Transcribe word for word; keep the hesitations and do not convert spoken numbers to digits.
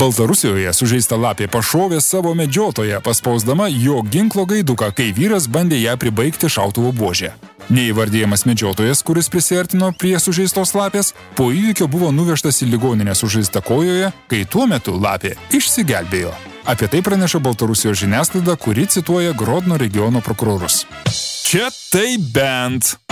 Baltarusijoje sužeista lapė pašovė savo medžiotoją, paspausdama jo ginklo gaiduką, kai vyras bandė ją pribaigti šautuvo buože. Neįvardyjamas medžiotojas, kuris prisiartino prie sužeistos lapės, po įvykio buvo nuvežtas į ligoninę sužeista kojoje, kai tuo metu lapė išsigelbėjo. Apie tai praneša Baltarusijos žiniasklaida, kuri cituoja Grodno regiono prokurorus. Čia tai bent.